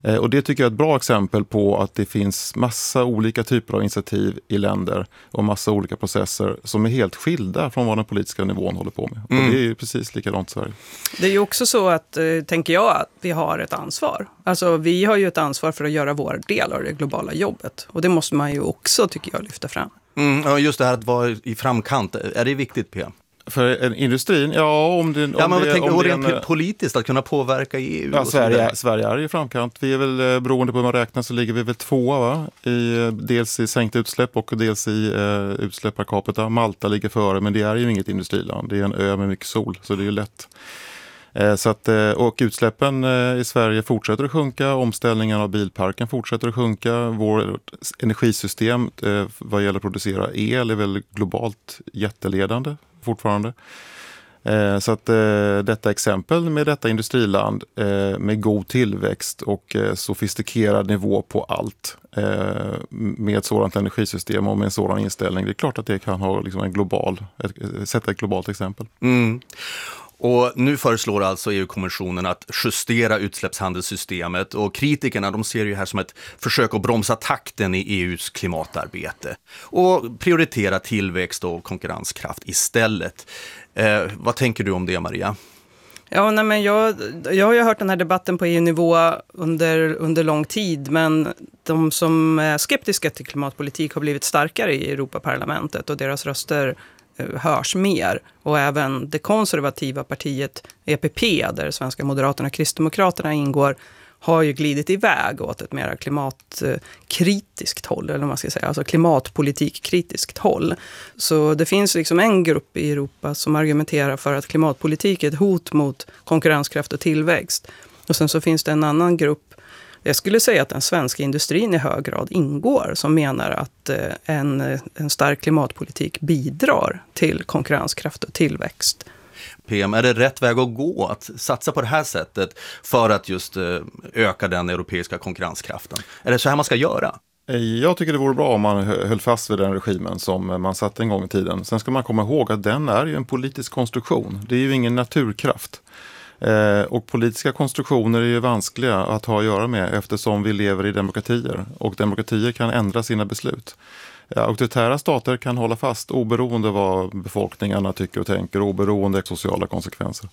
Och det tycker jag är ett bra exempel på att det finns massa olika typer av initiativ i länder och massa olika processer som är helt skilda från vad den politiska nivån håller på med. Och det är ju precis likadant i Sverige. Det är ju också så att, tänker jag, att vi har ett ansvar. Alltså vi har ju ett ansvar för att göra vår del av det globala jobbet. Och det måste man ju också, tycker jag, lyfta fram. Ja, just det här att vara i framkant, är det viktigt, P? För industrin, politiskt att kunna påverka EU. Ja, Sverige är i framkant. Vi är väl, beroende på hur man räknar, så ligger vi väl 2, va? Dels i sänkta utsläpp och dels i utsläpp per capita. Malta ligger före, men det är ju inget industriland. Det är en ö med mycket sol, så det är ju lätt. Och utsläppen i Sverige fortsätter att sjunka, omställningen av bilparken fortsätter att sjunka, vårt energisystem vad gäller att producera el är väl globalt jätteledande fortfarande. Så att detta exempel med detta industriland med god tillväxt och sofistikerad nivå på allt med ett sådant energisystem och med en sådan inställning, det är klart att det kan ha liksom sätta ett globalt exempel. Och nu föreslår alltså EU-kommissionen att justera utsläppshandelssystemet, och kritikerna, de ser ju här som ett försök att bromsa takten i EUs klimatarbete och prioritera tillväxt och konkurrenskraft istället. Vad tänker du om det, Maria? Ja, nej, men jag har ju hört den här debatten på EU-nivå under lång tid, men de som är skeptiska till klimatpolitik har blivit starkare i Europaparlamentet och deras röster hörs mer. Och även det konservativa partiet EPP, där svenska Moderaterna och Kristdemokraterna ingår, har ju glidit iväg åt ett mer klimatkritiskt håll, eller vad man ska säga, alltså klimatpolitikkritiskt håll. Så det finns liksom en grupp i Europa som argumenterar för att klimatpolitik är ett hot mot konkurrenskraft och tillväxt. Och sen så finns det en annan grupp, jag skulle säga att den svenska industrin i hög grad ingår, som menar att en stark klimatpolitik bidrar till konkurrenskraft och tillväxt. PM, är det rätt väg att gå att satsa på det här sättet för att just öka den europeiska konkurrenskraften? Är det så här man ska göra? Jag tycker det vore bra om man höll fast vid den regimen som man satte en gång i tiden. Sen ska man komma ihåg att den är ju en politisk konstruktion. Det är ju ingen naturkraft. Och politiska konstruktioner är ju vanskliga att ha att göra med eftersom vi lever i demokratier. Och demokratier kan ändra sina beslut. Auktoritära stater kan hålla fast oberoende vad befolkningarna tycker och tänker, oberoende av sociala konsekvenser.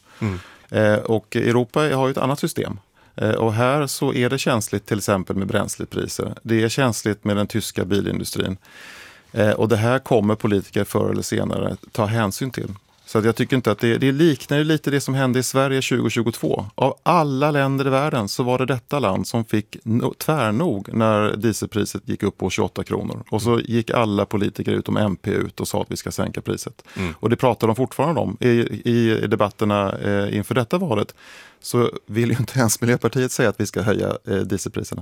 Och Europa har ju ett annat system. Och här så är det känsligt till exempel med bränslepriser. Det är känsligt med den tyska bilindustrin. Och det här kommer politiker förr eller senare ta hänsyn till. Så att jag tycker inte att det liknar lite det som hände i Sverige 2022. Av alla länder i världen så var det detta land som fick tvärnog när dieselpriset gick upp på 28 kronor. Och så gick alla politiker utom MP ut och sa att vi ska sänka priset. Och det pratar de fortfarande om i debatterna inför detta valet. Så vill ju inte ens Miljöpartiet säga att vi ska höja dieselpriserna.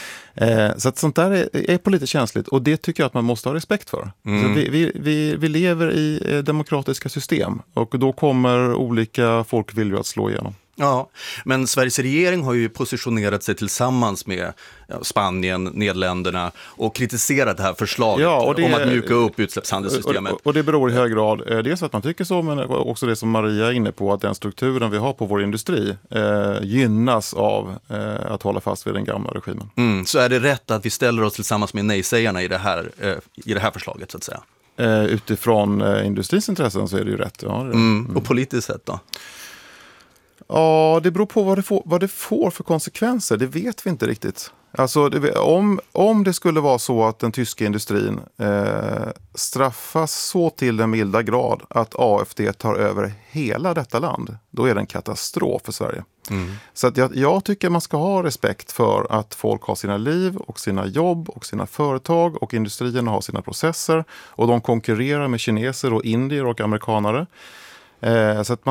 Så att sånt där är politiskt känsligt, och det tycker jag att man måste ha respekt för. Så vi lever i demokratiska system, och då kommer olika folkviljor att slå igenom. Ja, men Sveriges regering har ju positionerat sig tillsammans med Spanien, Nederländerna och kritiserat det här förslaget om att mjuka upp utsläppshandelssystemet. Och det beror i hög grad dels att man tycker så, men också det som Maria är inne på, att den strukturen vi har på vår industri gynnas av att hålla fast vid den gamla regimen. Så är det rätt att vi ställer oss tillsammans med nej-sägarna i det här förslaget, så att säga? Utifrån industrins intressen så är det ju rätt. Ja, och politiskt sett då? Ja, det beror på vad det får för konsekvenser. Det vet vi inte riktigt. Alltså, om det skulle vara så att den tyska industrin straffas så till den milda grad att AFD tar över hela detta land, då är det en katastrof för Sverige. Så att jag tycker man ska ha respekt för att folk har sina liv och sina jobb och sina företag, och industrierna har sina processer, och de konkurrerar med kineser och indier och amerikanare. Så att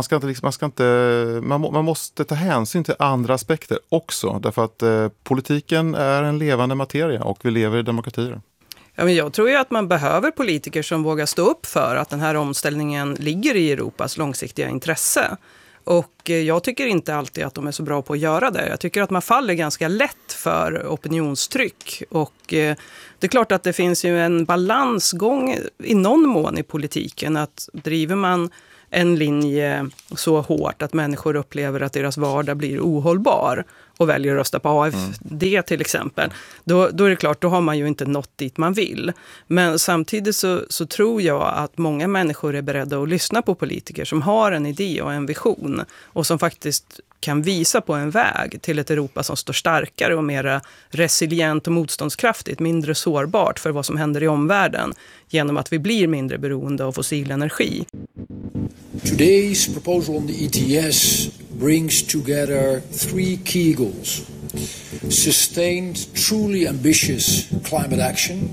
man måste ta hänsyn till andra aspekter också, därför att politiken är en levande materia och vi lever i demokratier. Ja, men jag tror ju att man behöver politiker som vågar stå upp för att den här omställningen ligger i Europas långsiktiga intresse. Och jag tycker inte alltid att de är så bra på att göra det. Jag tycker att man faller ganska lätt för opinionstryck. Och det är klart att det finns ju en balansgång i någon mån i politiken. Att driver man en linje så hårt att människor upplever att deras vardag blir ohållbar och väljer att rösta på AFD till exempel, då är det klart, då har man ju inte nått dit man vill. Men samtidigt så tror jag att många människor är beredda att lyssna på politiker som har en idé och en vision och som faktiskt kan visa på en väg till ett Europa som står starkare och mer resilient och motståndskraftigt, mindre sårbart för vad som händer i omvärlden genom att vi blir mindre beroende av fossil energi. Today's proposal on the ETS brings together 3 key goals. Sustained, truly ambitious climate action,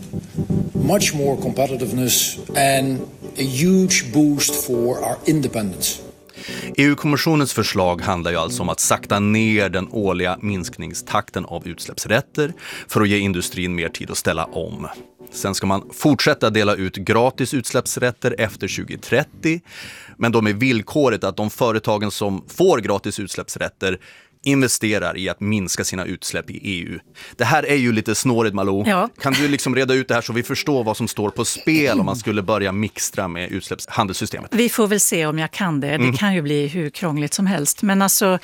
much more competitiveness and a huge boost for our independence. EU-kommissionens förslag handlar ju alltså om att sakta ner den årliga minskningstakten av utsläppsrätter för att ge industrin mer tid att ställa om. Sen ska man fortsätta dela ut gratis utsläppsrätter efter 2030, men då med villkoret att de företagen som får gratis utsläppsrätter investerar i att minska sina utsläpp i EU. Det här är ju lite snårigt, Malou. Ja. Kan du liksom reda ut det här så vi förstår vad som står på spel om man skulle börja mixtra med utsläppshandelssystemet? Vi får väl se om jag kan det. Det kan ju bli hur krångligt som helst. Men alltså,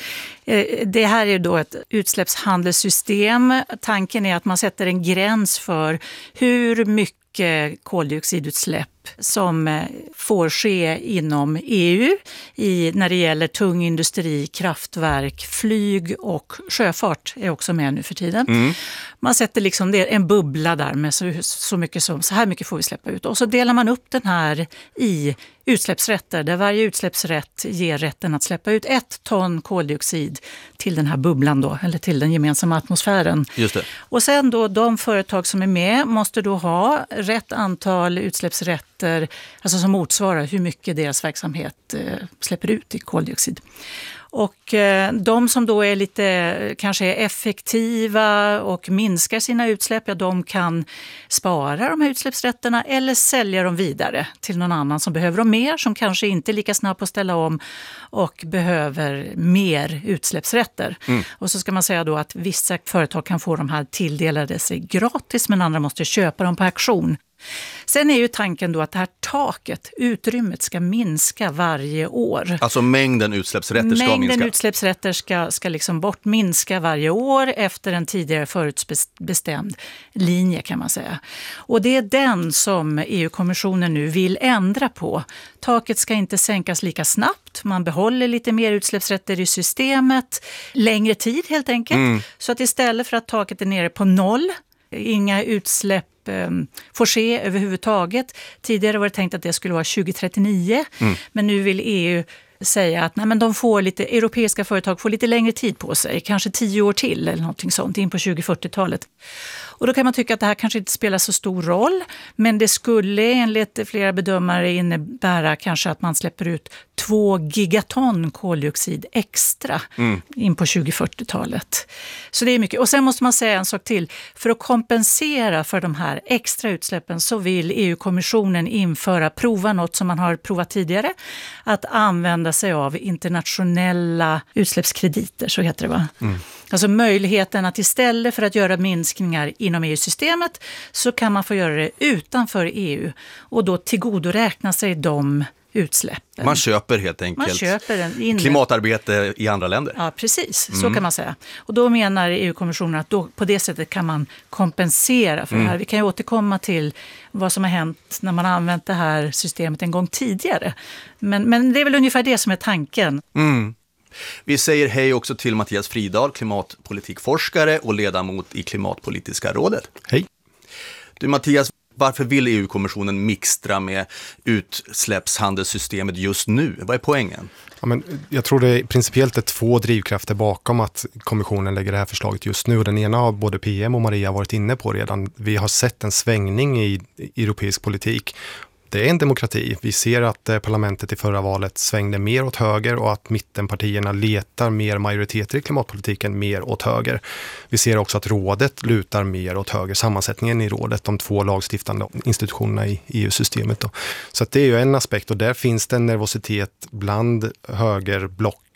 det här är ju då ett utsläppshandelssystem. Tanken är att man sätter en gräns för hur mycket koldioxidutsläpp som får ske inom EU när det gäller tung industri, kraftverk, flyg och sjöfart är också med nu för tiden. Man sätter liksom en bubbla där med så mycket som så här mycket får vi släppa ut. Och så delar man upp den här i utsläppsrätter där varje utsläppsrätt ger rätten att släppa ut 1 ton koldioxid till den här bubblan då, eller till den gemensamma atmosfären. Just det. Och sen då de företag som är med måste då ha rätt antal utsläppsrätter, alltså som motsvarar hur mycket deras verksamhet släpper ut i koldioxid. Och de som då är lite kanske är effektiva och minskar sina utsläpp, ja, de kan spara de här utsläppsrätterna eller sälja dem vidare till någon annan som behöver dem mer, som kanske inte är lika snabb på att ställa om och behöver mer utsläppsrätter. Och så ska man säga då att vissa företag kan få de här tilldelade sig gratis, men andra måste köpa dem på auktion. Sen är ju tanken då att det här taket, utrymmet, ska minska varje år. Alltså mängden utsläppsrätter ska minska? Mängden utsläppsrätter ska liksom minska varje år efter en tidigare förutbestämd linje, kan man säga. Och det är den som EU-kommissionen nu vill ändra på. Taket ska inte sänkas lika snabbt. Man behåller lite mer utsläppsrätter i systemet. Längre tid helt enkelt. Så att istället för att taket är nere på 0, inga utsläpp får ske överhuvudtaget. Tidigare var det tänkt att det skulle vara 2039, men nu vill EU säga att europeiska företag får lite längre tid på sig, kanske 10 år till eller någonting sånt, in på 2040-talet. Och då kan man tycka att det här kanske inte spelar så stor roll, men det skulle enligt flera bedömare innebära kanske att man släpper ut 2 gigaton koldioxid extra in på 2040-talet. Så det är mycket. Och sen måste man säga en sak till. För att kompensera för de här extra utsläppen så vill EU-kommissionen prova något som man har provat tidigare, att använda sig av internationella utsläppskrediter, så heter det, va? Alltså möjligheten att istället för att göra minskningar inom EU-systemet så kan man få göra det utanför EU och då tillgodoräkna sig de utsläppen. Man köper helt enkelt klimatarbete i andra länder. Ja, precis. Så kan man säga. Och då menar EU-kommissionen att på det sättet kan man kompensera för det här. Vi kan ju återkomma till vad som har hänt när man har använt det här systemet en gång tidigare. Men det är väl ungefär det som är tanken. Vi säger hej också till Mattias Fridahl, klimatpolitikforskare och ledamot i Klimatpolitiska rådet. Hej. Du Mattias, varför vill EU-kommissionen mixtra med utsläppshandelssystemet just nu? Vad är poängen? Ja, men jag tror det principiellt är 2 drivkrafter bakom att kommissionen lägger det här förslaget just nu. Den ena har både PM och Maria varit inne på redan. Vi har sett en svängning i europeisk politik. Det är en demokrati. Vi ser att parlamentet i förra valet svängde mer åt höger och att mittenpartierna letar mer majoriteter i klimatpolitiken mer åt höger. Vi ser också att rådet lutar mer åt höger, sammansättningen i rådet, de 2 lagstiftande institutionerna i EU-systemet. Så att det är ju en aspekt och där finns det en nervositet bland högerblocket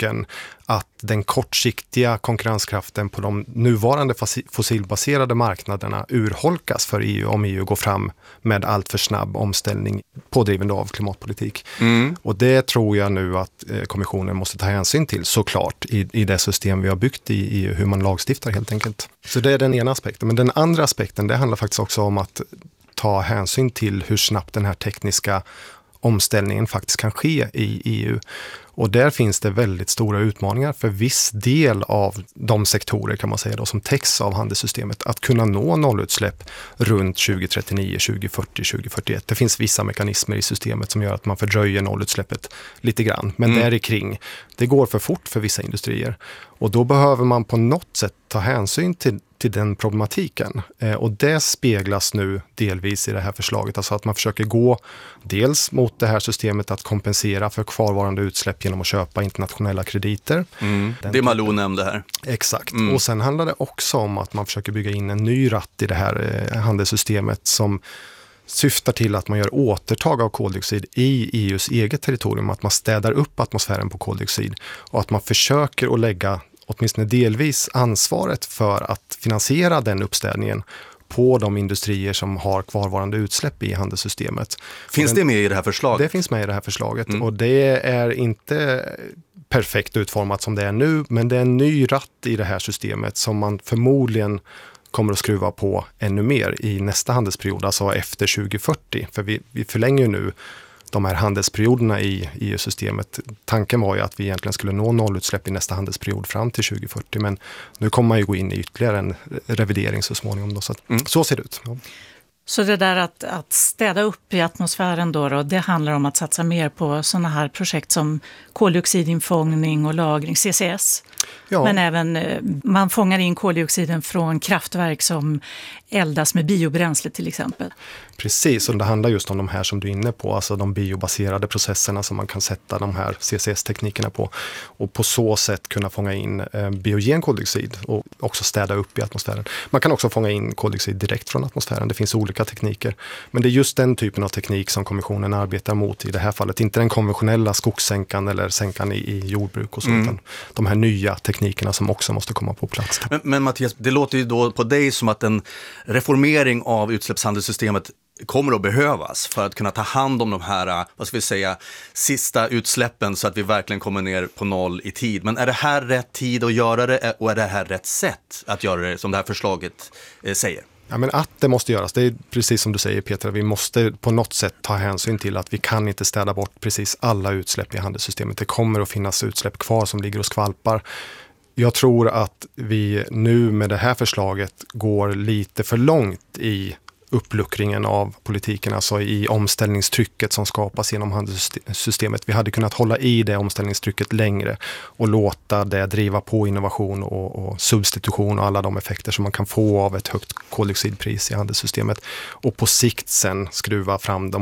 risken att den kortsiktiga konkurrenskraften på de nuvarande fossilbaserade marknaderna urholkas för EU om EU går fram med allt för snabb omställning pådrivande av klimatpolitik. Och det tror jag nu att kommissionen måste ta hänsyn till såklart i det system vi har byggt i EU, hur man lagstiftar helt enkelt. Så det är den ena aspekten. Men den andra aspekten, det handlar faktiskt också om att ta hänsyn till hur snabbt den här tekniska omställningen faktiskt kan ske i EU. Och där finns det väldigt stora utmaningar för viss del av de sektorer kan man säga då, som täcks av handelssystemet att kunna nå nollutsläpp runt 2039, 2040, 2041. Det finns vissa mekanismer i systemet som gör att man fördröjer nollutsläppet lite grann. Men där kring, det går för fort för vissa industrier. Och då behöver man på något sätt ta hänsyn till den problematiken. Och det speglas nu delvis i det här förslaget. Alltså att man försöker gå dels mot det här systemet att kompensera för kvarvarande utsläpp genom att köpa internationella krediter. Det Malou nämnde här. Exakt. Och sen handlar det också om att man försöker bygga in en ny ratt i det här handelssystemet som syftar till att man gör återtag av koldioxid i EUs eget territorium. Att man städar upp atmosfären på koldioxid och att man försöker att lägga åtminstone delvis ansvaret för att finansiera den uppstädningen på de industrier som har kvarvarande utsläpp i handelssystemet. Finns det med i det här förslaget? Det finns med i det här förslaget och det är inte perfekt utformat som det är nu, men det är en ny ratt i det här systemet som man förmodligen kommer att skruva på ännu mer i nästa handelsperiod, alltså efter 2040. För vi förlänger nu de här handelsperioderna i EU-systemet. Tanken var ju att vi egentligen skulle nå nollutsläpp i nästa handelsperiod fram till 2040. Men nu kommer man ju gå in i ytterligare en revidering så småningom. Då, så så ser det ut. Ja. Så det där att städa upp i atmosfären då, det handlar om att satsa mer på sådana här projekt som koldioxidinfångning och lagring, CCS. Ja. Men även man fångar in koldioxiden från kraftverk som eldas med biobränsle till exempel. Precis, och det handlar just om de här som du är inne på, alltså de biobaserade processerna som man kan sätta de här CCS-teknikerna på och på så sätt kunna fånga in biogen koldioxid och också städa upp i atmosfären. Man kan också fånga in koldioxid direkt från atmosfären, det finns olika tekniker. Men det är just den typen av teknik som kommissionen arbetar mot i det här fallet, inte den konventionella skogssänkan eller sänkan i jordbruk och så, utan de här nya teknikerna som också måste komma på plats. Men Mattias, det låter ju då på dig som att en reformering av utsläppshandelssystemet kommer att behövas för att kunna ta hand om de här, vad ska vi säga, sista utsläppen så att vi verkligen kommer ner på noll i tid. Men är det här rätt tid att göra det och är det här rätt sätt att göra det som det här förslaget säger? Ja, men att det måste göras, det är precis som du säger Peter, vi måste på något sätt ta hänsyn till att vi kan inte städa bort precis alla utsläpp i handelssystemet. Det kommer att finnas utsläpp kvar som ligger och skvalpar. Jag tror att vi nu med det här förslaget går lite för långt i uppluckringen av politiken, alltså i omställningstrycket som skapas genom handelssystemet. Vi hade kunnat hålla i det omställningstrycket längre och låta det driva på innovation och substitution och alla de effekter som man kan få av ett högt koldioxidpris i handelssystemet. Och på sikt sen skruva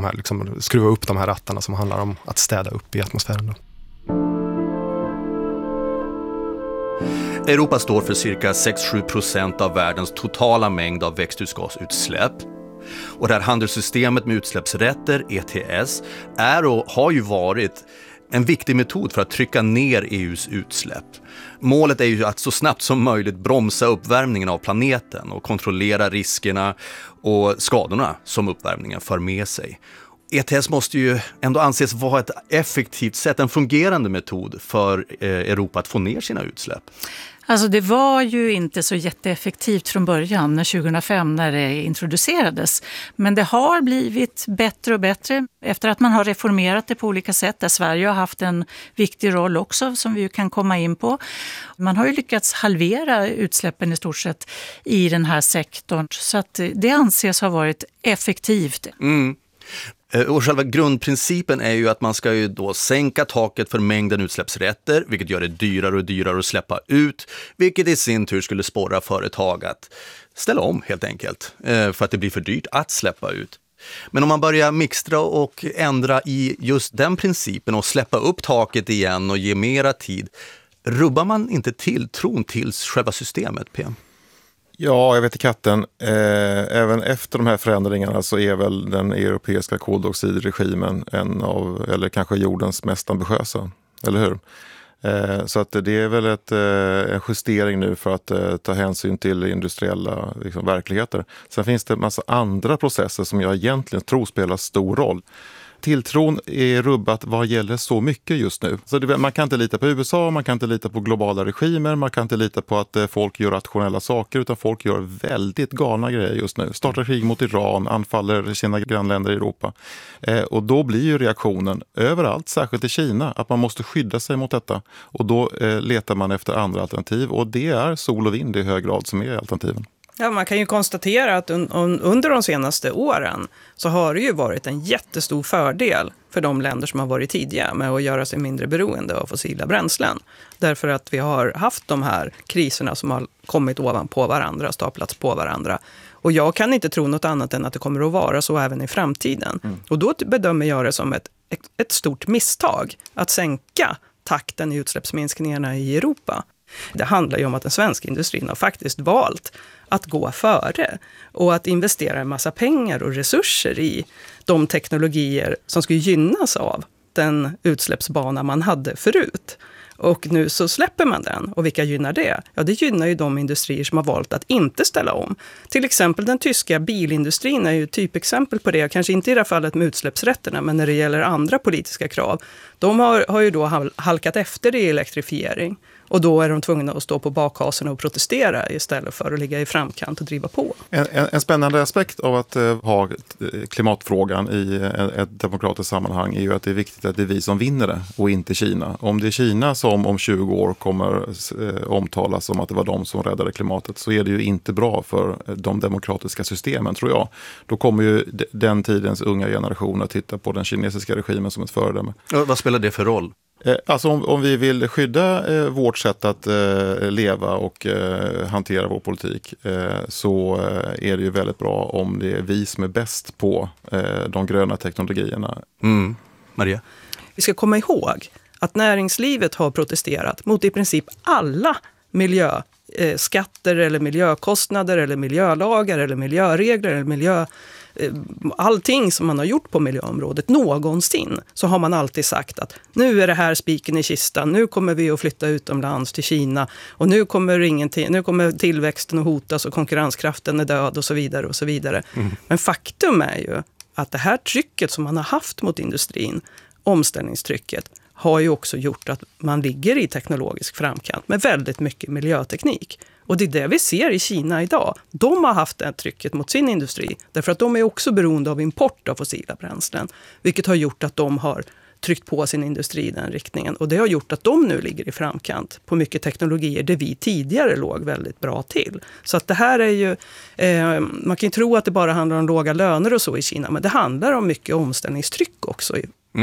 upp de här rattarna som handlar om att städa upp i atmosfären. Europa står för cirka 6-7% av världens totala mängd av växthusgasutsläpp. Och det här handelssystemet med utsläppsrätter, ETS, är och har ju varit en viktig metod för att trycka ner EUs utsläpp. Målet är ju att så snabbt som möjligt bromsa uppvärmningen av planeten och kontrollera riskerna och skadorna som uppvärmningen för med sig. ETS måste ju ändå anses vara ett effektivt sätt, en fungerande metod för Europa att få ner sina utsläpp. Alltså det var ju inte så jätteeffektivt från början, 2005 när det introducerades. Men det har blivit bättre och bättre efter att man har reformerat det på olika sätt. Där Sverige har haft en viktig roll också som vi kan komma in på. Man har ju lyckats halvera utsläppen i stort sett i den här sektorn. Så att det anses ha varit effektivt. Och själva grundprincipen är ju att man ska ju då sänka taket för mängden utsläppsrätter, vilket gör det dyrare och dyrare att släppa ut, vilket i sin tur skulle sporra företag att ställa om helt enkelt, för att det blir för dyrt att släppa ut. Men om man börjar mixtra och ändra i just den principen och släppa upp taket igen och ge mera tid, rubbar man inte tilltron till själva systemet, PM? Ja, jag vet i katten. Även efter de här förändringarna så är väl den europeiska koldioxidregimen en av, eller kanske jordens mest ambitiösa, eller hur? Så att det är väl en justering nu för att ta hänsyn till industriella verkligheter. Sen finns det en massa andra processer som jag egentligen tror spelar stor roll. Tilltron är rubbat vad gäller så mycket just nu. Så man kan inte lita på USA, man kan inte lita på globala regimer, man kan inte lita på att folk gör rationella saker, utan folk gör väldigt galna grejer just nu. Startar krig mot Iran, anfaller sina grannländer i Europa. Och då blir ju reaktionen överallt, särskilt i Kina, att man måste skydda sig mot detta. Och då letar man efter andra alternativ, och det är sol och vind i hög grad som är alternativen. Ja, man kan ju konstatera att under de senaste åren så har det ju varit en jättestor fördel för de länder som har varit tidiga med att göra sig mindre beroende av fossila bränslen. Därför att vi har haft de här kriserna som har kommit ovanpå varandra, staplats på varandra. Och jag kan inte tro något annat än att det kommer att vara så även i framtiden. Och då bedömer jag det som ett stort misstag att sänka takten i utsläppsminskningarna i Europa. Det handlar ju om att den svenska industrin har faktiskt valt att gå före och att investera en massa pengar och resurser i de teknologier som skulle gynnas av den utsläppsbana man hade förut. Och nu så släpper man den. Och vilka gynnar det? Ja, det gynnar ju de industrier som har valt att inte ställa om. Till exempel den tyska bilindustrin är ju ett typexempel på det. Kanske inte i det här fallet med utsläppsrätterna, men när det gäller andra politiska krav. De har ju då halkat efter i elektrifiering. Och då är de tvungna att stå på bakhasorna och protestera istället för att ligga i framkant och driva på. En spännande aspekt av att ha klimatfrågan i ett demokratiskt sammanhang är ju att det är viktigt att det är vi som vinner det och inte Kina. Om det är Kina som om 20 år kommer omtalas som att det var de som räddade klimatet, så är det ju inte bra för de demokratiska systemen, tror jag. Då kommer ju den tidens unga generationer att titta på den kinesiska regimen som ett föredöme. Vad spelar det för roll? Alltså om vi vill skydda vårt sätt att leva och hantera vår politik, så är det ju väldigt bra om det är vi som är bäst på de gröna teknologierna. Maria? Vi ska komma ihåg att näringslivet har protesterat mot i princip alla miljöskatter eller miljökostnader eller miljölagar eller miljöregler eller allting som man har gjort på miljöområdet någonsin, så har man alltid sagt att nu är det här spiken i kistan, nu kommer vi att flytta utomlands till Kina och nu kommer tillväxten att hotas och konkurrenskraften är död och så vidare och så vidare. Men faktum är ju att det här trycket som man har haft mot industrin, omställningstrycket, har ju också gjort att man ligger i teknologisk framkant med väldigt mycket miljöteknik. Och det är det vi ser i Kina idag. De har haft det trycket mot sin industri därför att de är också beroende av import av fossila bränslen. Vilket har gjort att de har tryckt på sin industri i den riktningen. Och det har gjort att de nu ligger i framkant på mycket teknologier där vi tidigare låg väldigt bra till. Så att det här är ju, man kan ju tro att det bara handlar om låga löner och så i Kina, men det handlar om mycket omställningstryck också.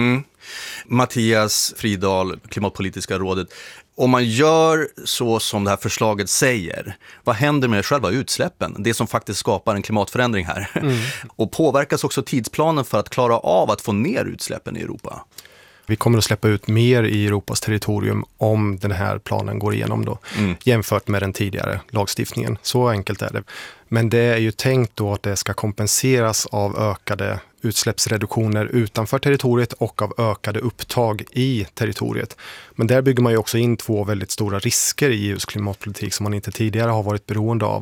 Mattias Fridahl, Klimatpolitiska rådet. Om man gör så som det här förslaget säger, vad händer med själva utsläppen? Det som faktiskt skapar en klimatförändring här. Och påverkas också tidsplanen för att klara av att få ner utsläppen i Europa? Vi kommer att släppa ut mer i Europas territorium om den här planen går igenom då, jämfört med den tidigare lagstiftningen. Så enkelt är det. Men det är ju tänkt då att det ska kompenseras av ökade utsläppsreduktioner utanför territoriet och av ökade upptag i territoriet. Men där bygger man ju också in två väldigt stora risker i EUs klimatpolitik som man inte tidigare har varit beroende av.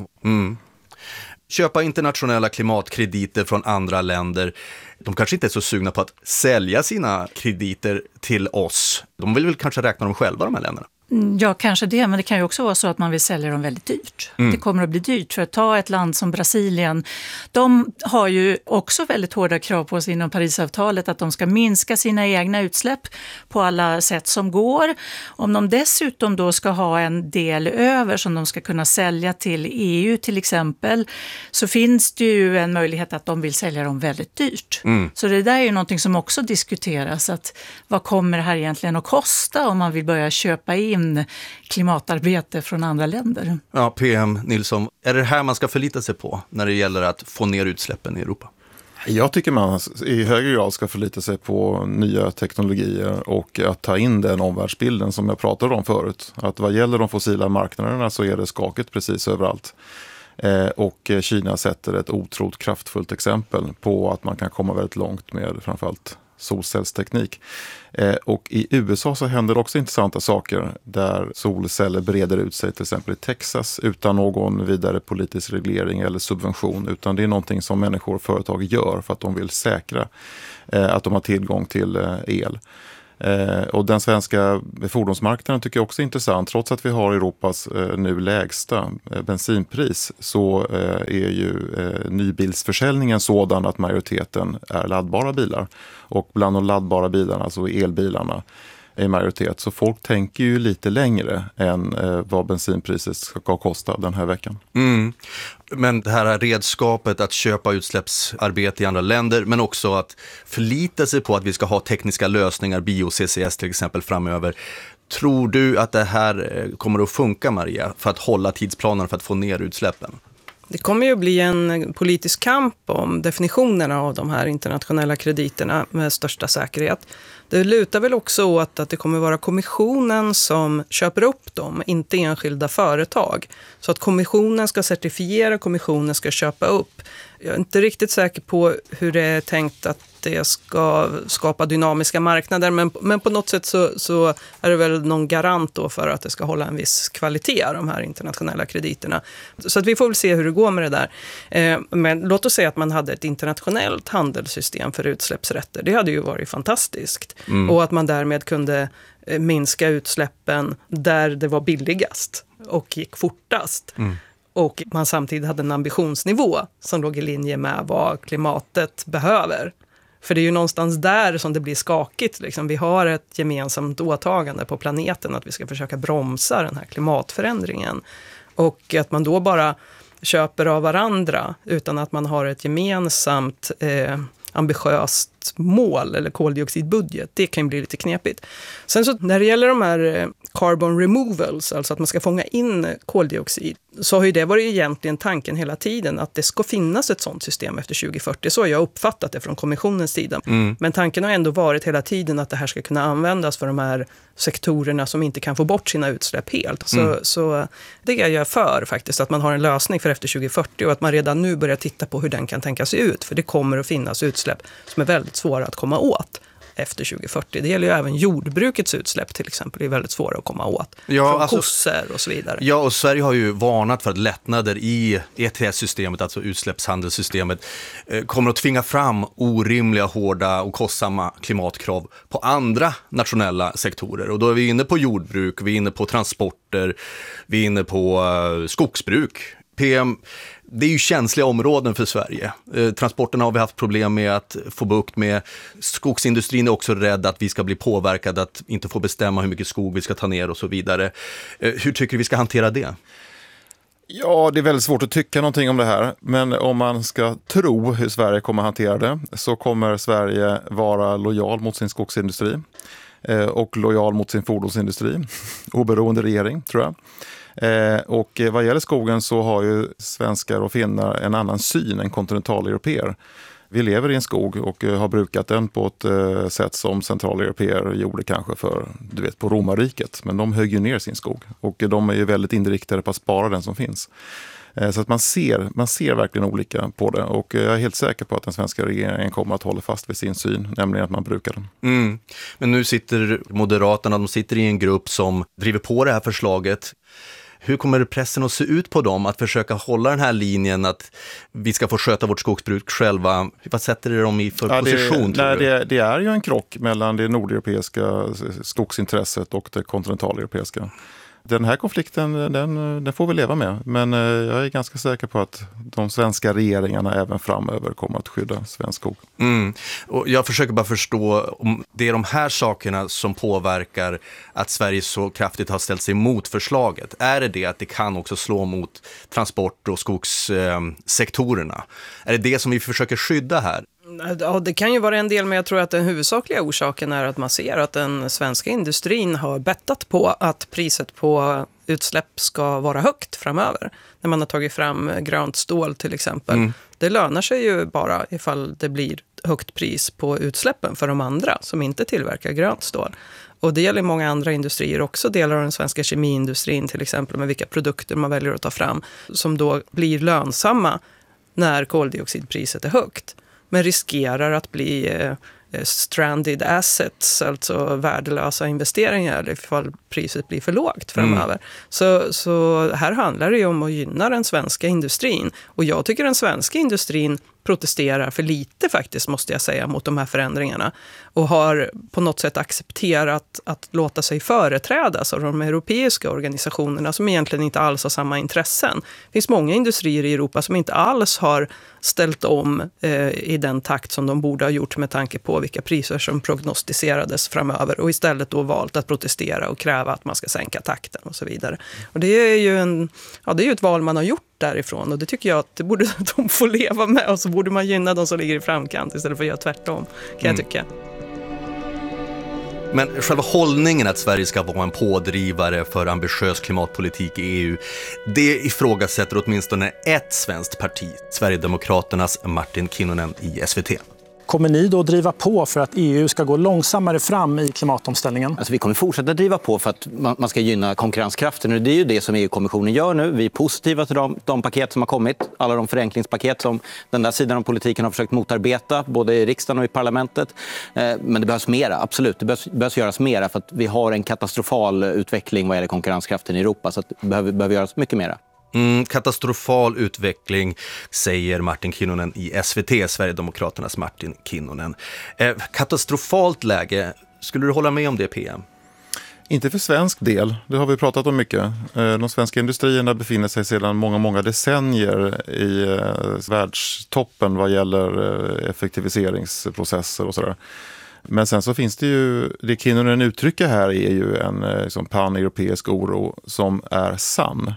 Köpa internationella klimatkrediter från andra länder. De kanske inte är så sugna på att sälja sina krediter till oss. De vill väl kanske räkna dem själva, de här länderna. Ja, kanske det, men det kan ju också vara så att man vill sälja dem väldigt dyrt. Det kommer att bli dyrt, för att ta ett land som Brasilien. De har ju också väldigt hårda krav på sig inom Parisavtalet att de ska minska sina egna utsläpp på alla sätt som går. Om de dessutom då ska ha en del över som de ska kunna sälja till EU till exempel, så finns det ju en möjlighet att de vill sälja dem väldigt dyrt. Så det där är ju någonting som också diskuteras, att vad kommer det här egentligen att kosta om man vill börja köpa in klimatarbete från andra länder. Ja, PM Nilsson, är det här man ska förlita sig på när det gäller att få ner utsläppen i Europa? Jag tycker man i högre grad ska förlita sig på nya teknologier och att ta in den omvärldsbilden som jag pratade om förut. Att vad gäller de fossila marknaderna så är det skakigt precis överallt. Och Kina sätter ett otroligt kraftfullt exempel på att man kan komma väldigt långt med framförallt solcellsteknik. Och i USA så händer också intressanta saker där solceller breder ut sig, till exempel i Texas, utan någon vidare politisk reglering eller subvention, utan det är någonting som människor och företag gör för att de vill säkra att de har tillgång till el. Och den svenska fordonsmarknaden tycker jag också är intressant. Trots att vi har Europas nu lägsta bensinpris så är ju nybilsförsäljningen sådan att majoriteten är laddbara bilar. Och bland de laddbara bilarna, alltså elbilarna, i majoritet. Så folk tänker ju lite längre än vad bensinpriset ska kosta den här veckan. Mm. Men det här redskapet att köpa utsläppsarbete i andra länder, men också att förlita sig på att vi ska ha tekniska lösningar, bio-CCS till exempel framöver. Tror du att det här kommer att funka, Maria, för att hålla tidsplanen för att få ner utsläppen? Det kommer ju bli en politisk kamp om definitionerna av de här internationella krediterna med största säkerhet. Det lutar väl också åt att det kommer vara kommissionen som köper upp dem, inte enskilda företag. Så att kommissionen ska certifiera, kommissionen ska köpa upp. Jag är inte riktigt säker på hur det är tänkt att det ska skapa dynamiska marknader, men på något sätt så är det väl någon garant då för att det ska hålla en viss kvalitet, de här internationella krediterna. Så att vi får väl se hur det går med det där. Men låt oss säga att man hade ett internationellt handelssystem för utsläppsrätter. Det hade ju varit fantastiskt. Och att man därmed kunde minska utsläppen där det var billigast och gick fortast. Och man samtidigt hade en ambitionsnivå som låg i linje med vad klimatet behöver. För det är ju någonstans där som det blir skakigt. Liksom. Vi har ett gemensamt åtagande på planeten att vi ska försöka bromsa den här klimatförändringen. Och att man då bara köper av varandra utan att man har ett gemensamt ambitiöst mål eller koldioxidbudget, det kan ju bli lite knepigt. Sen så när det gäller de här carbon removals, alltså att man ska fånga in koldioxid, så har ju det varit egentligen tanken hela tiden att det ska finnas ett sådant system efter 2040. Så har jag uppfattat det från kommissionens sida. Men tanken har ändå varit hela tiden att det här ska kunna användas för de här sektorerna som inte kan få bort sina utsläpp helt. Så det är jag för faktiskt, att man har en lösning för efter 2040 och att man redan nu börjar titta på hur den kan tänka sig ut. För det kommer att finnas utsläpp som är väldigt svåra att komma åt efter 2040. Det gäller ju även jordbrukets utsläpp till exempel. Det är väldigt svåra att komma åt. Från kossor och så vidare. Ja, och Sverige har ju varnat för att lättnader i ETS-systemet, alltså utsläppshandelssystemet, kommer att tvinga fram orimliga, hårda och kostsamma klimatkrav på andra nationella sektorer. Och då är vi inne på jordbruk, vi är inne på transporter, vi är inne på skogsbruk. PM, det är ju känsliga områden för Sverige. Transporterna har vi haft problem med att få bukt med. Skogsindustrin är också rädd att vi ska bli påverkade, att inte få bestämma hur mycket skog vi ska ta ner och så vidare. Hur tycker du vi ska hantera det? Ja, det är väldigt svårt att tycka någonting om det här. Men om man ska tro hur Sverige kommer att hantera det så kommer Sverige vara lojal mot sin skogsindustri och lojal mot sin fordonsindustri. Oberoende regering, tror jag. Och vad gäller skogen så har ju svenskar och finnar en annan syn än kontinentaleuropeer. Vi lever i en skog och har brukat den på ett sätt som centraleuropeer gjorde kanske på romarriket. Men de högg ju ner sin skog och de är ju väldigt inriktade på att spara den som finns. Så att man ser verkligen olika på det, och jag är helt säker på att den svenska regeringen kommer att hålla fast vid sin syn, nämligen att man brukar den. Men nu sitter Moderaterna, de sitter i en grupp som driver på det här förslaget. Hur kommer pressen att se ut på dem att försöka hålla den här linjen att vi ska få sköta vårt skogsbruk själva? Vad sätter det dem i för position? Det är ju en krock mellan det nordeuropeiska skogsintresset och det kontinentaleuropeiska. Den här konflikten, den får vi leva med. Men jag är ganska säker på att de svenska regeringarna även framöver kommer att skydda svensk skog. Och jag försöker bara förstå om det är de här sakerna som påverkar att Sverige så kraftigt har ställt sig emot förslaget. Är det att det kan också slå mot transport- och skogssektorerna? Är det som vi försöker skydda här? Ja, det kan ju vara en del, men jag tror att den huvudsakliga orsaken är att man ser att den svenska industrin har bettat på att priset på utsläpp ska vara högt framöver. När man har tagit fram grönt stål till exempel. Det lönar sig ju bara ifall det blir högt pris på utsläppen för de andra som inte tillverkar grönt stål. Och det gäller många andra industrier också, delar av den svenska kemiindustrin till exempel, med vilka produkter man väljer att ta fram som då blir lönsamma när koldioxidpriset är högt. Men riskerar att bli stranded assets, alltså värdelösa investeringar ifall priset blir för lågt framöver. Så här handlar det ju om att gynna den svenska industrin. Och jag tycker den svenska industrin protesterar för lite faktiskt, måste jag säga, mot de här förändringarna. Och har på något sätt accepterat att låta sig företrädas av de europeiska organisationerna som egentligen inte alls har samma intressen. Det finns många industrier i Europa som inte alls har ställt om i den takt som de borde ha gjort med tanke på vilka priser som prognostiserades framöver, och istället då valt att protestera och kräva att man ska sänka takten och så vidare. Och det är ju ett val man har gjort därifrån, och det tycker jag att det borde de få leva med, och så borde man gynna de som ligger i framkant istället för att göra tvärtom, kan jag tycka. Men själva hållningen att Sverige ska vara en pådrivare för ambitiös klimatpolitik i EU, det ifrågasätter åtminstone ett svenskt parti, Sverigedemokraternas Martin Kinnunen i SVT. Kommer ni då driva på för att EU ska gå långsammare fram i klimatomställningen? Alltså vi kommer fortsätta driva på för att man ska gynna konkurrenskraften. Och det är ju det som EU-kommissionen gör nu. Vi är positiva till de paket som har kommit. Alla de förenklingspaket som den där sidan av politiken har försökt motarbeta, både i riksdagen och i parlamentet. Men det behövs mera, absolut. Det behövs göras mera för att vi har en katastrofal utveckling vad gäller konkurrenskraften i Europa. Så att det behöver göras mycket mera. Katastrofal utveckling, säger Martin Kinnunen i SVT, Sverigedemokraternas Martin Kinnunen. Katastrofalt läge, skulle du hålla med om det, PM? Inte för svensk del, det har vi pratat om mycket. De svenska industrierna befinner sig sedan många decennier i världstoppen vad gäller effektiviseringsprocesser och sådär. Men sen så finns det ju, det Kinnunen uttrycker här är ju en liksom pan-europeisk oro som är sann.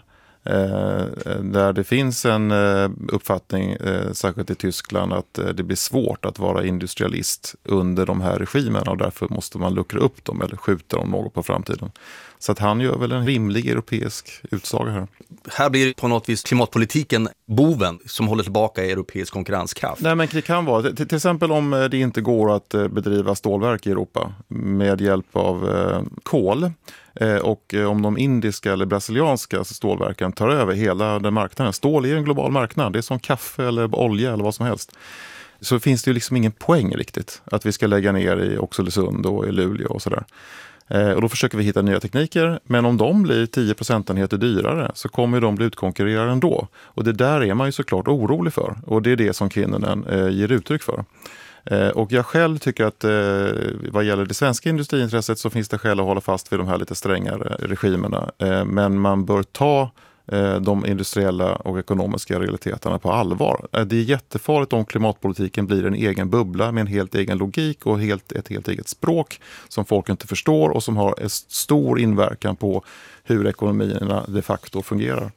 Där det finns en uppfattning, särskilt i Tyskland, att det blir svårt att vara industrialist under de här regimerna, och därför måste man luckra upp dem eller skjuta dem något på framtiden. Så att han gör väl en rimlig europeisk utsaga här. Här blir på något vis klimatpolitiken boven som håller tillbaka europeisk konkurrenskraft. Nej, men det kan vara. Till exempel om det inte går att bedriva stålverk i Europa med hjälp av kol, och om de indiska eller brasilianska stålverken tar över hela den marknaden. Stål är en global marknad, det är som kaffe eller olja eller vad som helst. Så finns det ju liksom ingen poäng riktigt att vi ska lägga ner i Oxelösund och i Luleå och sådär. Och då försöker vi hitta nya tekniker, men om de blir 10% dyrare så kommer de bli utkonkurrerade ändå. Och det där är man ju såklart orolig för, och det är det som Kinnunen ger uttryck för. Och jag själv tycker att vad gäller det svenska industriintresset så finns det skäl att hålla fast vid de här lite strängare regimerna. Men man bör ta de industriella och ekonomiska realiteterna på allvar. Det är jättefarligt om klimatpolitiken blir en egen bubbla med en helt egen logik och ett helt eget språk som folk inte förstår och som har en stor inverkan på hur ekonomierna de facto fungerar.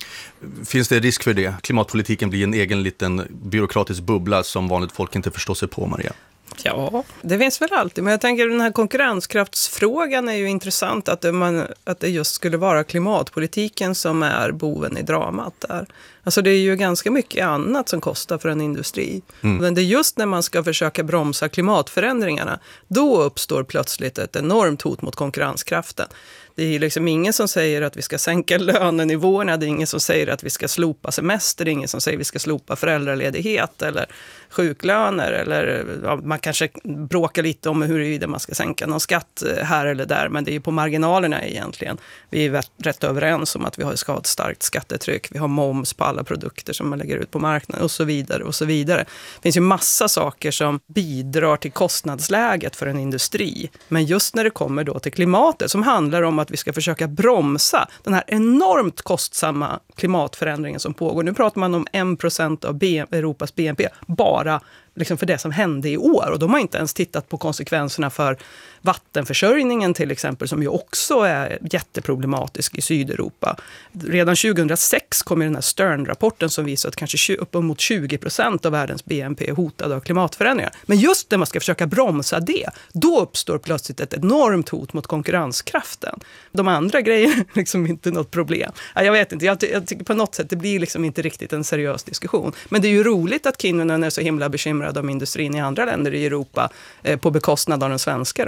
Finns det risk för det? Klimatpolitiken blir en egen liten byråkratisk bubbla som vanligt folk inte förstår sig på, Maria? Ja, det finns väl alltid. Men jag tänker den här konkurrenskraftsfrågan är ju intressant, att det just skulle vara klimatpolitiken som är boven i dramat där. Alltså det är ju ganska mycket annat som kostar för en industri. Men det är just när man ska försöka bromsa klimatförändringarna, då uppstår plötsligt ett enormt hot mot konkurrenskraften. Det är liksom ingen som säger att vi ska sänka lönenivåerna, det är ingen som säger att vi ska slopa semester, det är ingen som säger att vi ska slopa föräldraledighet eller sjuklöner, eller ja, man kanske bråkar lite om huruvida man ska sänka någon skatt här eller där, men det är ju på marginalerna egentligen. Vi är rätt överens om att vi ska ha ett starkt skattetryck, vi har moms på alla produkter som man lägger ut på marknaden och så vidare och så vidare. Det finns ju massa saker som bidrar till kostnadsläget för en industri, men just när det kommer då till klimatet som handlar om att vi ska försöka bromsa den här enormt kostsamma klimatförändringen som pågår. Nu pratar man om 1% av Europas BNP bara liksom för det som hände i år, och de har inte ens tittat på konsekvenserna för vattenförsörjningen till exempel, som ju också är jätteproblematisk i Sydeuropa. Redan 2006 kom ju den här Stern-rapporten som visar att kanske uppemot 20% av världens BNP är hotad av klimatförändringar. Men just när man ska försöka bromsa det, då uppstår plötsligt ett enormt hot mot konkurrenskraften. De andra grejerna är liksom inte något problem. Jag vet inte, jag tycker på något sätt det blir liksom inte riktigt en seriös diskussion. Men det är ju roligt att Kinnunen är så himla bekymrad om industrin i andra länder i Europa på bekostnad av den svenska då.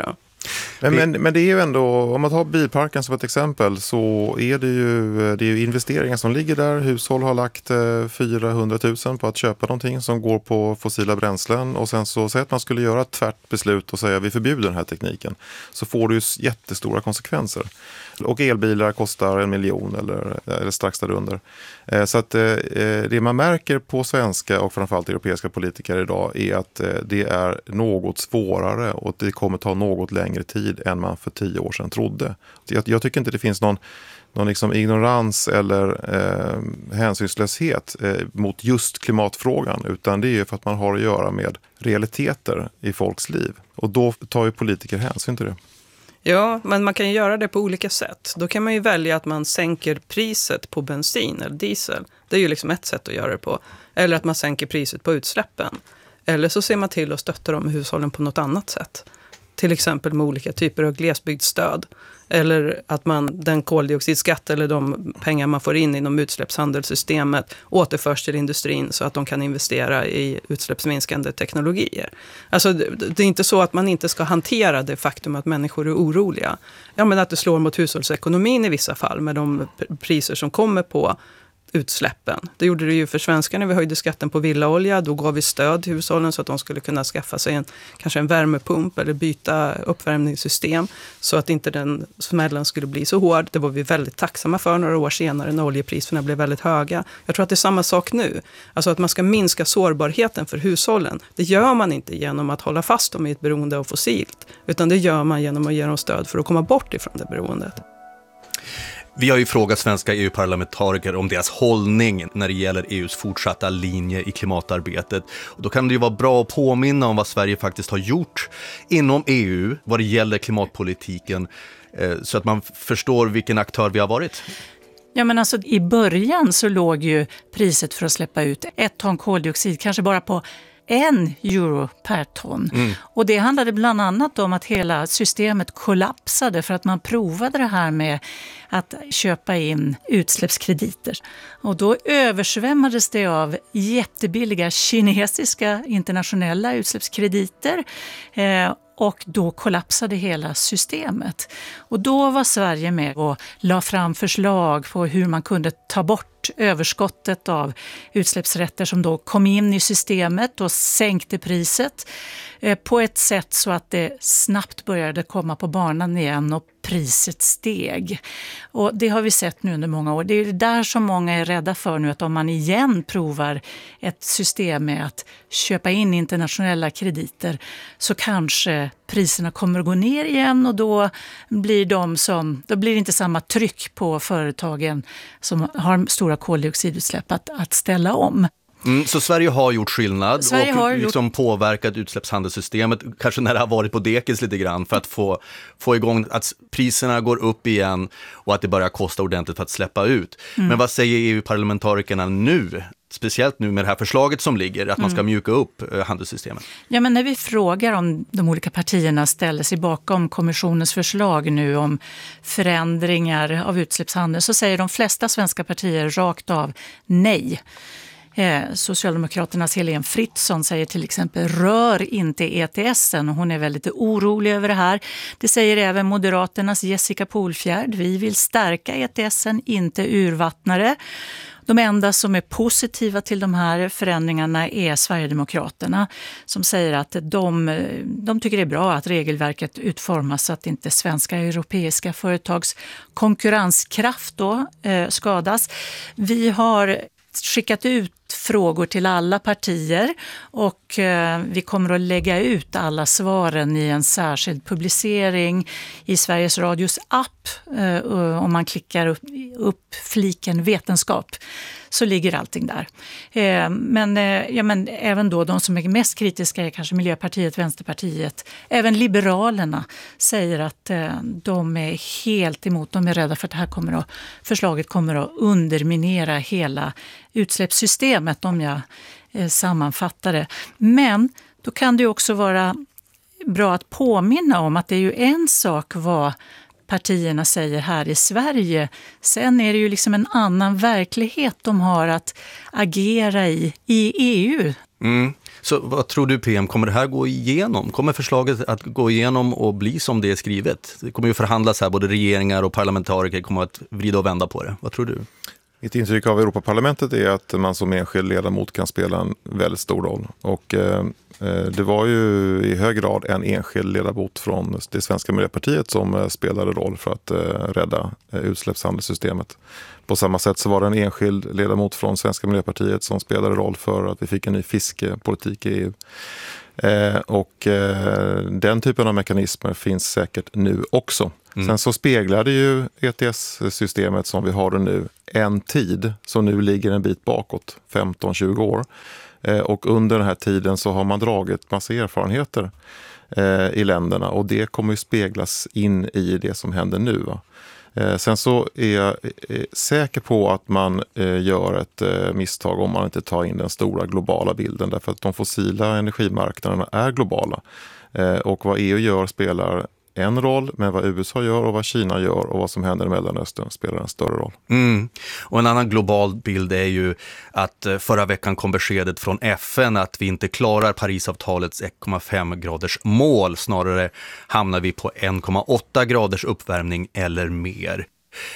Men det är ju ändå, om man tar bilparken som ett exempel, så är det är ju investeringar som ligger där. Hushåll har lagt 400 000 på att köpa någonting som går på fossila bränslen, och sen så säger att man skulle göra ett tvärt beslut och säga vi förbjuder den här tekniken, så får det ju jättestora konsekvenser. Och elbilar kostar 1 miljon eller strax därunder. Så att det man märker på svenska och framförallt europeiska politiker idag är att det är något svårare och det kommer ta något längre tid än man för 10 år sedan trodde. Jag tycker inte det finns någon liksom ignorans eller hänsynslöshet mot just klimatfrågan, utan det är ju för att man har att göra med realiteter i folks liv. Och då tar ju politiker hänsyn till det. Ja, men man kan ju göra det på olika sätt. Då kan man ju välja att man sänker priset på bensin eller diesel. Det är ju liksom ett sätt att göra det på. Eller att man sänker priset på utsläppen. Eller så ser man till att stötta de hushållen på något annat sätt. Till exempel med olika typer av glesbygdsstöd. Eller att man den koldioxidskatt eller de pengar man får in inom utsläppshandelssystemet återförs till industrin så att de kan investera i utsläppsminskande teknologier. Alltså det är inte så att man inte ska hantera det faktum att människor är oroliga. Ja, men att det slår mot hushållsekonomin i vissa fall med de priser som kommer på utsläppen. Det gjorde det ju för svenskar när vi höjde skatten på villaolja. Då gav vi stöd till hushållen så att de skulle kunna skaffa sig kanske en värmepump eller byta uppvärmningssystem så att inte den smällen skulle bli så hård. Det var vi väldigt tacksamma för några år senare när oljepriserna blev väldigt höga. Jag tror att det är samma sak nu. Alltså att man ska minska sårbarheten för hushållen. Det gör man inte genom att hålla fast dem i ett beroende av fossilt, utan det gör man genom att ge dem stöd för att komma bort ifrån det beroendet. Vi har ju frågat svenska EU-parlamentariker om deras hållning när det gäller EUs fortsatta linje i klimatarbetet. Och då kan det ju vara bra att påminna om vad Sverige faktiskt har gjort inom EU vad det gäller klimatpolitiken, så att man förstår vilken aktör vi har varit. Ja, men alltså i början så låg ju priset för att släppa ut 1 ton koldioxid kanske bara på 1 euro per ton. Och det handlade bland annat om att hela systemet kollapsade för att man provade det här med att köpa in utsläppskrediter. Och då översvämmades det av jättebilliga kinesiska internationella utsläppskrediter. Och då kollapsade hela systemet. Och då var Sverige med och la fram förslag på hur man kunde ta bort överskottet av utsläppsrätter som då kom in i systemet och sänkte priset på ett sätt så att det snabbt började komma på banan igen och priset steg. Och det har vi sett nu under många år. Det är där som många är rädda för nu, att om man igen provar ett system med att köpa in internationella krediter så kanske priserna kommer att gå ner igen, och då blir det inte samma tryck på företagen som har stora koldioxidutsläpp att ställa om. Så Sverige har gjort skillnad och liksom påverkat utsläppshandelssystemet, kanske när det har varit på dekis lite grann, för att få igång att priserna går upp igen och att det börjar kosta ordentligt för att släppa ut. Men vad säger EU-parlamentarikerna nu? Speciellt nu med det här förslaget som ligger, att man ska mjuka upp handelssystemet. Ja, men när vi frågar om de olika partierna ställer sig bakom kommissionens förslag nu om förändringar av utsläppshandel, så säger de flesta svenska partier rakt av nej. Socialdemokraternas Helene Fritzon säger till exempel rör inte ETSen, och hon är väldigt orolig över det här. Det säger även Moderaternas Jessica Polfjärd. Vi vill stärka ETSen, inte urvattnare. De enda som är positiva till de här förändringarna är Sverigedemokraterna, som säger att de tycker det är bra att regelverket utformas så att inte svenska och europeiska företags konkurrenskraft då skadas. Vi har skickat ut frågor till alla partier och vi kommer att lägga ut alla svaren i en särskild publicering i Sveriges Radios app. Om man klickar upp fliken vetenskap så ligger allting där. Men även då de som är mest kritiska är kanske Miljöpartiet, Vänsterpartiet. Även Liberalerna säger att de är helt emot. De är rädda för att förslaget kommer att underminera hela utsläppssystemet, om jag sammanfattar det. Men då kan det också vara bra att påminna om att det är ju en sak vad partierna säger här i Sverige. Sen är det ju liksom en annan verklighet de har att agera i EU. Så vad tror du, PM, kommer det här gå igenom? Kommer förslaget att gå igenom och bli som det är skrivet? Det kommer ju förhandlas här, både regeringar och parlamentariker kommer att vrida och vända på det. Vad tror du? Mitt intryck av Europaparlamentet är att man som enskild ledamot kan spela en väldigt stor roll. Och det var ju i hög grad en enskild ledamot från det svenska Miljöpartiet som spelade roll för att rädda utsläppshandelssystemet. På samma sätt så var det en enskild ledamot från svenska Miljöpartiet som spelade roll för att vi fick en ny fiskepolitik i EU. Den typen av mekanismer finns säkert nu också. Sen så speglade ju ETS-systemet som vi har det nu en tid som nu ligger en bit bakåt, 15-20 år. Och under den här tiden så har man dragit massa erfarenheter i länderna och det kommer ju speglas in i det som händer nu. Va? Sen så är jag säker på att man gör ett misstag om man inte tar in den stora globala bilden därför att de fossila energimarknaderna är globala. Och vad EU gör spelar en roll, men vad USA gör och vad Kina gör och vad som händer i Mellanöstern spelar en större roll. Och en annan global bild är ju att förra veckan kom beskedet från FN att vi inte klarar Parisavtalets 1,5 graders mål. Snarare hamnar vi på 1,8 graders uppvärmning eller mer.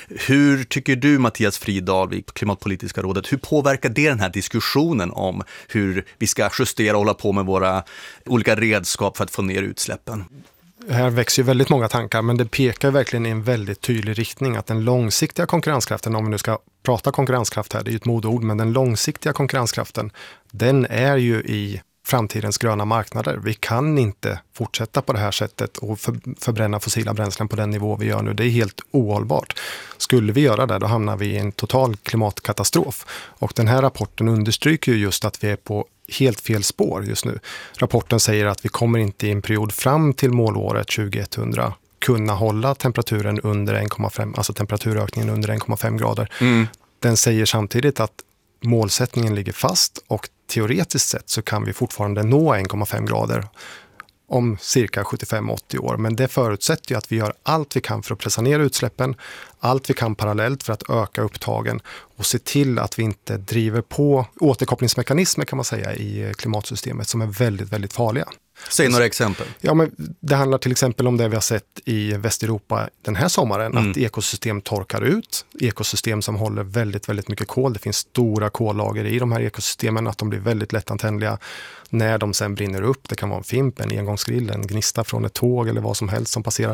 Hur tycker du, Mattias Fridahl, vid Klimatpolitiska rådet, hur påverkar det den här diskussionen om hur vi ska justera och hålla på med våra olika redskap för att få ner utsläppen? Här växer ju väldigt många tankar, men det pekar verkligen i en väldigt tydlig riktning att den långsiktiga konkurrenskraften, om vi nu ska prata konkurrenskraft här, det är ju ett modeord, men den långsiktiga konkurrenskraften, den är ju i framtidens gröna marknader. Vi kan inte fortsätta på det här sättet och förbränna fossila bränslen på den nivå vi gör nu. Det är helt ohållbart. Skulle vi göra det, då hamnar vi i en total klimatkatastrof. Och den här rapporten understryker ju just att vi är på helt fel spår just nu. Rapporten säger att vi kommer inte i en period fram till målåret 2100 kunna hålla temperaturen under 1,5, alltså temperaturökningen under 1,5 grader. Den säger samtidigt att målsättningen ligger fast och teoretiskt sett så kan vi fortfarande nå 1,5 grader om cirka 75-80 år. Men det förutsätter ju att vi gör allt vi kan för att pressa ner utsläppen, allt vi kan parallellt för att öka upptagen och se till att vi inte driver på återkopplingsmekanismer kan man säga i klimatsystemet som är väldigt, väldigt farliga. Säg några exempel. Ja, men det handlar till exempel om det vi har sett i Västeuropa den här sommaren, att ekosystem torkar ut, ekosystem som håller väldigt, väldigt mycket kol. Det finns stora kollager i de här ekosystemen, att de blir väldigt lättantändliga när de sen brinner upp. Det kan vara en fimp, en engångsgrill, en gnista från ett tåg eller vad som helst som passerar.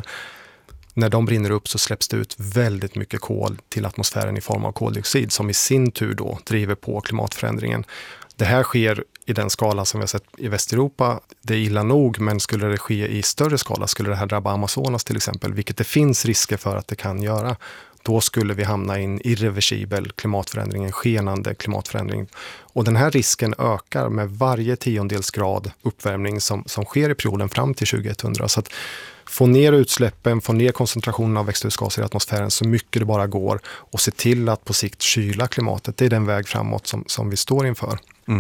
När de brinner upp så släpps det ut väldigt mycket kol till atmosfären i form av koldioxid som i sin tur då driver på klimatförändringen. Det här sker i den skala som vi har sett i Västeuropa. Det är illa nog, men skulle det ske i större skala, skulle det här drabba Amazonas till exempel, vilket det finns risker för att det kan göra, då skulle vi hamna i en irreversibel klimatförändring, en skenande klimatförändring. Och den här risken ökar med varje 10-dels grad uppvärmning som sker i perioden fram till 2100. Så att få ner utsläppen, få ner koncentrationen av växthusgaser i atmosfären så mycket det bara går och se till att på sikt kyla klimatet. Det är den väg framåt som vi står inför.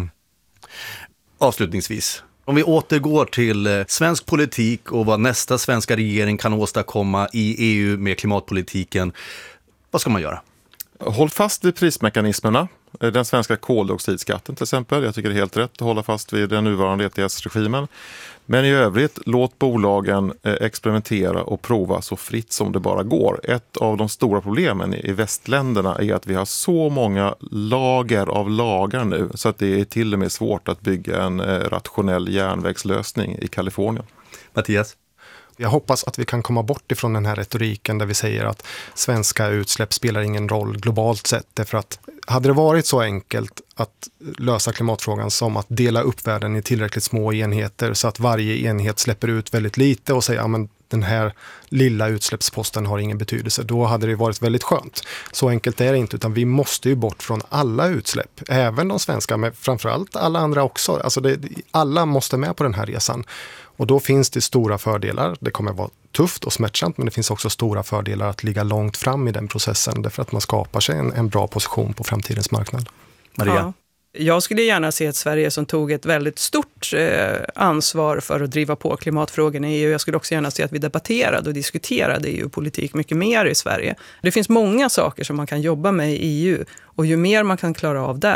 Avslutningsvis, om vi återgår till svensk politik och vad nästa svenska regering kan åstadkomma i EU med klimatpolitiken, vad ska man göra? Håll fast vid prismekanismerna. Den svenska koldioxidskatten till exempel. Jag tycker det är helt rätt att hålla fast vid den nuvarande ETS-regimen. Men i övrigt, låt bolagen experimentera och prova så fritt som det bara går. Ett av de stora problemen i västländerna är att vi har så många lager av lagar nu så att det är till och med svårt att bygga en rationell järnvägslösning i Kalifornien. Mattias? Jag hoppas att vi kan komma bort ifrån den här retoriken där vi säger att svenska utsläpp spelar ingen roll globalt sett. Därför att hade det varit så enkelt att lösa klimatfrågan som att dela upp världen i tillräckligt små enheter så att varje enhet släpper ut väldigt lite och säger att den här lilla utsläppsposten har ingen betydelse, då hade det varit väldigt skönt. Så enkelt är det inte, utan vi måste ju bort från alla utsläpp, även de svenska, men framförallt alla andra också. Alltså alla måste med på den här resan. Och då finns det stora fördelar. Det kommer vara tufft och smärtsamt, men det finns också stora fördelar att ligga långt fram i den processen därför att man skapar sig en bra position på framtidens marknad. Maria? Ja. Jag skulle gärna se ett Sverige som tog ett väldigt stort ansvar för att driva på klimatfrågorna i EU. Jag skulle också gärna se att vi debatterade och diskuterade EU-politik mycket mer i Sverige. Det finns många saker som man kan jobba med i EU och ju mer man kan klara av där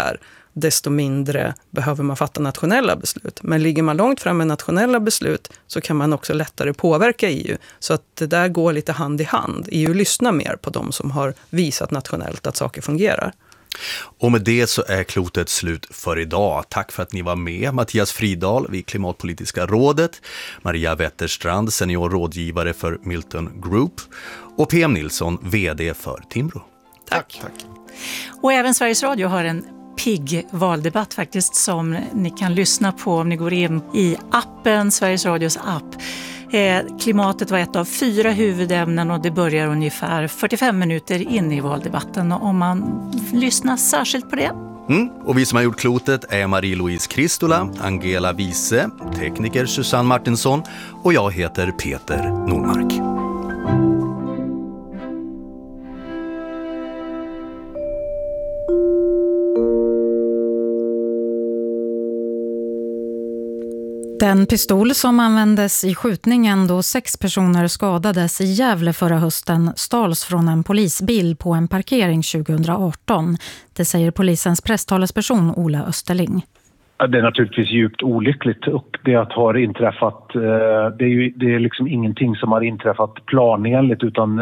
desto mindre behöver man fatta nationella beslut. Men ligger man långt fram med nationella beslut så kan man också lättare påverka EU. Så att det där går lite hand i hand. EU lyssnar mer på de som har visat nationellt att saker fungerar. Och med det så är klotet slut för idag. Tack för att ni var med. Mattias Fridal vid Klimatpolitiska rådet, Maria Wetterstrand, senior rådgivare för Milton Group och PM Nilsson, vd för Timbro. Tack. Och även Sveriges Radio har en pigg valdebatt faktiskt som ni kan lyssna på om ni går in i appen, Sveriges Radios app. Klimatet var ett av 4 huvudämnen och det börjar ungefär 45 minuter in i valdebatten om man lyssnar särskilt på det. Och vi som har gjort klotet är Marie-Louise Kristola, Angela Wiese, tekniker Susanne Martinsson och jag heter Peter Normark. Den pistol som användes i skjutningen då 6 personer skadades i Gävle förra hösten stals från en polisbil på en parkering 2018. Det säger polisens presstalesperson Ola Österling. Det är naturligtvis djupt olyckligt och det att har inträffat, det är liksom ingenting som har inträffat planenligt utan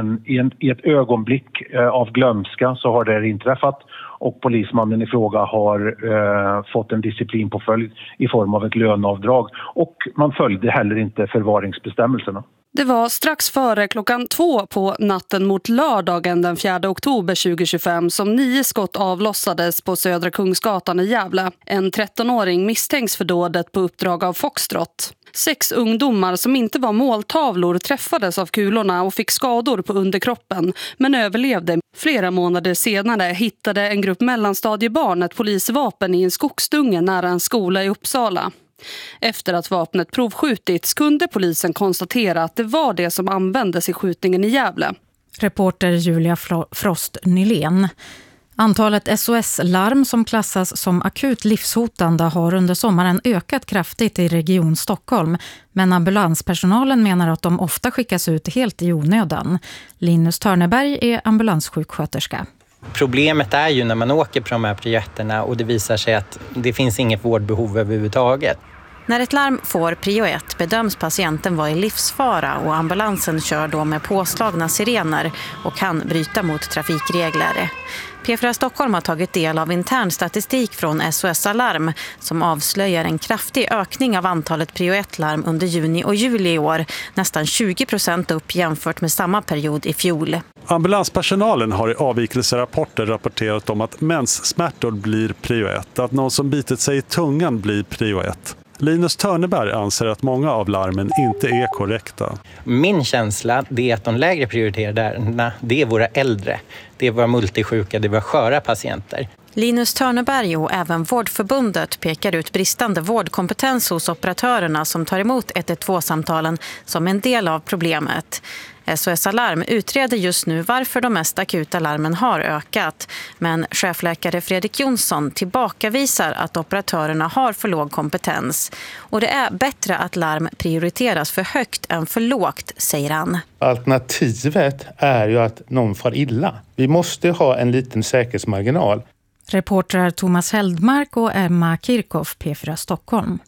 i ett ögonblick av glömska så har det inträffat och polismannen i fråga har fått en disciplinpåföljd i form av ett löneavdrag och man följde heller inte förvaringsbestämmelserna. Det var strax före 2:00 på natten mot lördagen den 4 oktober 2025 som 9 skott avlossades på Södra Kungsgatan i Gävle. En 13-åring misstänks för dådet på uppdrag av Foxtrot. 6 ungdomar som inte var måltavlor träffades av kulorna och fick skador på underkroppen men överlevde. Flera månader senare hittade en grupp mellanstadiebarn ett polisvapen i en skogsdunge nära en skola i Uppsala. Efter att vapnet provskjutits kunde polisen konstatera att det var det som användes i skjutningen i Gävle. Reporter Julia Frost Nylén. Antalet SOS-larm som klassas som akut livshotande har under sommaren ökat kraftigt i Region Stockholm. Men ambulanspersonalen menar att de ofta skickas ut helt i onödan. Linus Törneberg är ambulanssjuksköterska. Problemet är ju när man åker på de här prioriterna och det visar sig att det finns inget vårdbehov överhuvudtaget. När ett larm får prio 1 bedöms patienten vara i livsfara och ambulansen kör då med påslagna sirener och kan bryta mot trafikregler. P4 Stockholm har tagit del av intern statistik från SOS Alarm som avslöjar en kraftig ökning av antalet prio 1-larm under juni och juli i år, nästan 20% upp jämfört med samma period i fjol. Ambulanspersonalen har i avvikelserapporter rapporterat om att menssmärtor blir prio 1, att någon som bitit sig i tungan blir prio 1. Linus Törneberg anser att många av larmen inte är korrekta. Min känsla är att de lägre prioriterade det är våra äldre, det är våra multisjuka, det är våra sköra patienter. Linus Törneberg och även Vårdförbundet pekar ut bristande vårdkompetens hos operatörerna som tar emot 112-samtalen som en del av problemet. SOS Alarm utreder just nu varför de mest akuta larmen har ökat. Men chefläkare Fredrik Jonsson tillbakavisar att operatörerna har för låg kompetens. Och det är bättre att larm prioriteras för högt än för lågt, säger han. Alternativet är ju att någon far illa. Vi måste ha en liten säkerhetsmarginal. Reportrar Thomas Heldmark och Emma Kirchhoff, P4 Stockholm.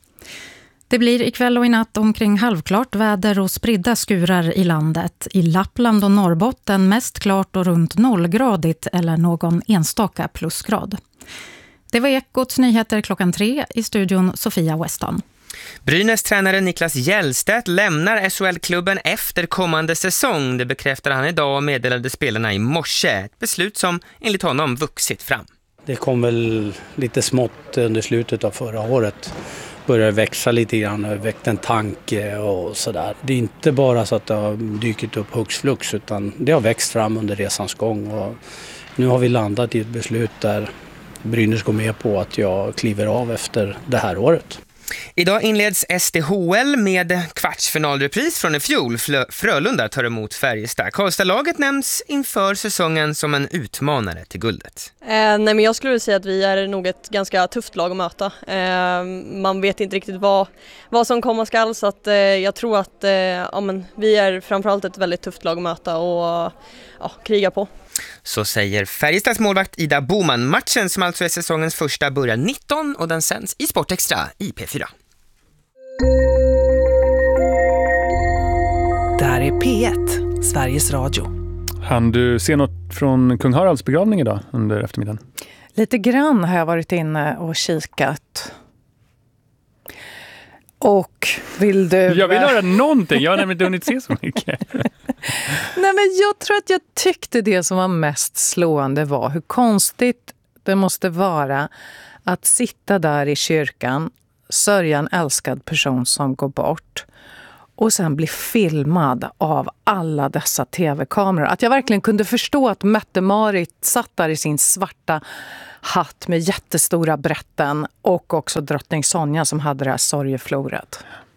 Det blir ikväll och i natt omkring halvklart väder och spridda skurar i landet. I Lappland och Norrbotten mest klart och runt 0-gradigt eller någon enstaka plusgrad. Det var Ekots nyheter 3:00 i studion Sofia Weston. Brynäs tränare Niklas Hjellstedt lämnar SHL-klubben efter kommande säsong. Det bekräftade han idag och meddelade spelarna i morse. Ett beslut som enligt honom vuxit fram. Det kom väl lite smått under slutet av förra året. Började växa lite grann och väckt en tanke och sådär. Det är inte bara så att det har dykt upp hux flux utan det har växt fram under resans gång. Och nu har vi landat i ett beslut där Brynäs går med på att jag kliver av efter det här året. Idag inleds SDHL med kvartsfinalrepris från i fjol. Frölunda tar emot Färjestad. Karlstad-laget nämns inför säsongen som en utmanare till guldet. Nej, men jag skulle säga att vi är nog ett ganska tufft lag att möta. Man vet inte riktigt vad som komma skall, så att, jag tror att vi är framförallt ett väldigt tufft lag att möta och kriga på. Så säger Färjestads målvakt Ida Boman. Matchen som alltså är säsongens första börjar 19 och den sänds i Sportextra i P4. Där är P1, Sveriges Radio. Han du se något från Kung Haralds begravning idag under eftermiddagen? Lite grann har jag varit inne och kikat. Och vill du... Jag vill höra någonting, jag har nämligen inte hunnit se så mycket. Nej, men jag tror att jag tyckte det som var mest slående var hur konstigt det måste vara att sitta där i kyrkan, sörja en älskad person som går bort och sen bli filmad av alla dessa tv-kameror. Att jag verkligen kunde förstå att Mette-Marit satt där i sin svarta hatt med jättestora brätten och också drottning Sonja som hade det här sorgefloret.